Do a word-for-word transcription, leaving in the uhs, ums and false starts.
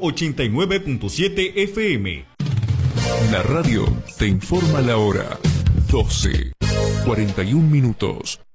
ochenta y nueve punto siete F M. La radio te informa la hora. doce, cuarenta y un minutos.